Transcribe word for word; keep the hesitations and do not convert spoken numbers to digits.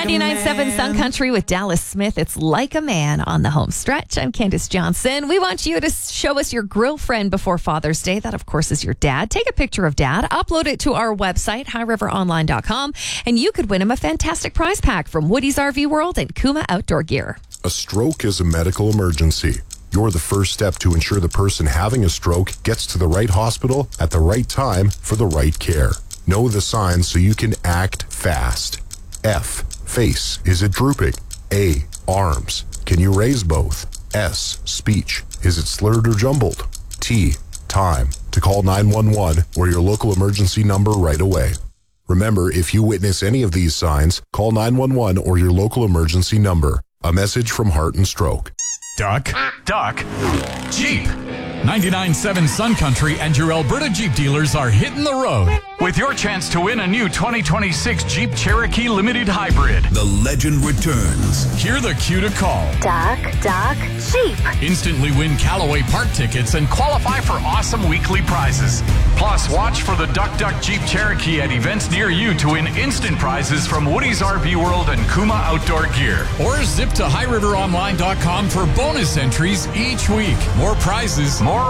ninety-nine point seven Sun Country with Dallas Smith. It's Like a Man on the home stretch. I'm Candace Johnson. We want you to show us your grill friend before Father's Day. That, of course, is your dad. Take a picture of dad, upload it to our website, high river online dot com, and you could win him a fantastic prize pack from Woody's R V World and Kuma Outdoor Gear. A stroke is a medical emergency. You're the first step to ensure the person having a stroke gets to the right hospital at the right time for the right care. Know the signs so you can act fast. F, face. Is it drooping? A, arms. Can you raise both? S, speech. Is it slurred or jumbled? T, time. To call nine one one or your local emergency number right away. Remember, if you witness any of these signs, call nine one one or your local emergency number. A message from Heart and Stroke. Duck, duck, Jeep. ninety-nine point seven Sun Country and your Alberta Jeep dealers are hitting the road with your chance to win a new twenty twenty-six Jeep Cherokee Limited Hybrid. The legend returns. Hear the cue to call. Duck, duck, Jeep. Instantly win Callaway Park tickets and qualify for awesome weekly prizes. Plus, watch for the Duck Duck Jeep Cherokee at events near you to win instant prizes from Woody's R V World and Kuma Outdoor Gear. Or zip to high river online dot com for bonus entries each week. More prizes, more